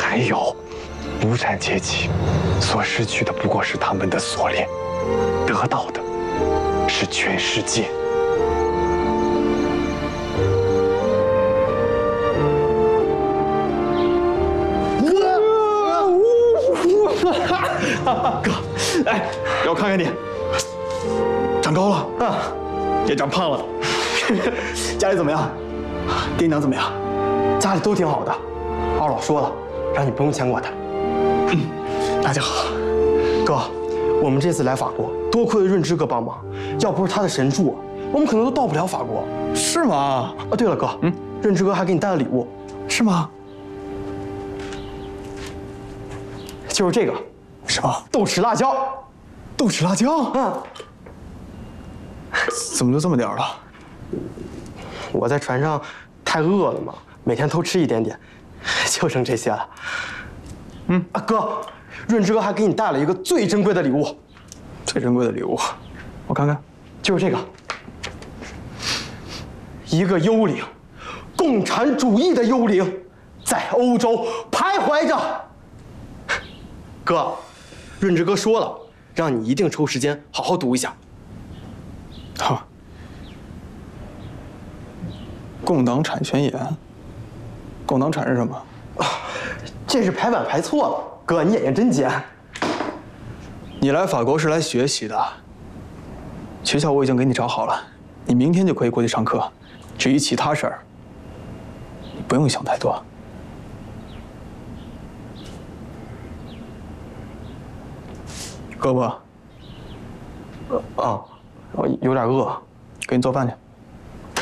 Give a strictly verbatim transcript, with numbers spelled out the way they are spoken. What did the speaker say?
还有，无产阶级所失去的不过是他们的锁链，得到的是全世界。 哥，哎，让我看看你，长高了啊，也长胖了。家里怎么样？爹娘怎么样？ 家里都挺好的。二老说了，让你不用牵挂他。 嗯，那就好。 哥，我们这次来法国，多亏了润之哥帮忙，要不是他的神助，我们可能都到不了法国。 是吗？ 啊，对了，哥，嗯，润之哥还给你带了礼物， 是吗？ 就是这个。 什么？ 豆豉辣椒， 豆豉辣椒？ 嗯， 怎么就这么点儿了？ 我在船上太饿了嘛，每天偷吃一点点，就剩这些了。嗯，啊哥，润之哥还给你带了一个最珍贵的礼物。 最珍贵的礼物，我看看， 就是这个，一个幽灵，共产主义的幽灵，在欧洲徘徊着。哥。 润之哥说了，让你一定抽时间好好读一下。 好，共党产宣言。共党产是什么？ 啊，这是排版排错了。哥，你眼睛真尖。 你来法国是来学习的，学校我已经给你找好了，你明天就可以过去上课。至于其他事儿，你不用想太多。 胳膊， 啊，我有点饿， 给你做饭去。